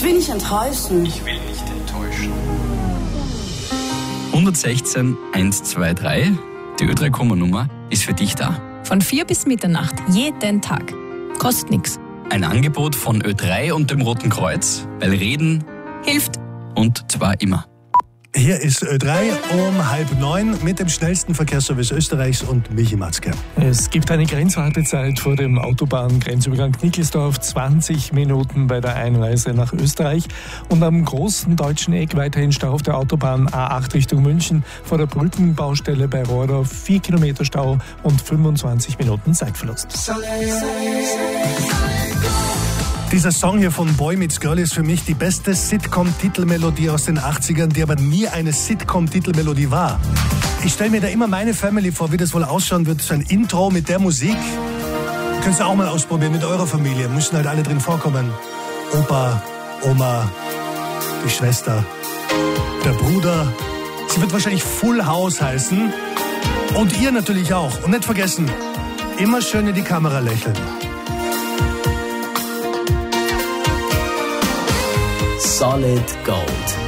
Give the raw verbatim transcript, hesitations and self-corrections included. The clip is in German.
will nicht enttäuschen. Ich will nicht enttäuschen. hundertsechzehn eins zwei drei, die Ö drei Komma-Nummer, ist für dich da. Von vier bis Mitternacht, jeden Tag. Kostet nichts. Ein Angebot von Ö drei und dem Roten Kreuz, weil Reden Hilft. und zwar immer. Hier ist Ö drei um halb neun mit dem schnellsten Verkehrsservice Österreichs und Michi Matzke. Es gibt eine Grenzwartezeit vor dem Autobahngrenzübergang Nickelsdorf, zwanzig Minuten bei der Einreise nach Österreich. Und am großen deutschen Eck weiterhin Stau auf der Autobahn A acht Richtung München vor der Brückenbaustelle bei Rohrdorf, vier Kilometer Stau und fünfundzwanzig Minuten Zeitverlust. Dieser Song hier von Boy Meets Girl ist für mich die beste Sitcom-Titelmelodie aus den achtzigern, die aber nie eine Sitcom-Titelmelodie war. Ich stelle mir da immer meine Family vor, wie das wohl ausschauen wird. So ein Intro mit der Musik. Könnt ihr auch mal ausprobieren mit eurer Familie. Müssen halt alle drin vorkommen. Opa, Oma, die Schwester, der Bruder. Sie wird wahrscheinlich Full House heißen. Und ihr natürlich auch. Und nicht vergessen, immer schön in die Kamera lächeln. Solid Gold.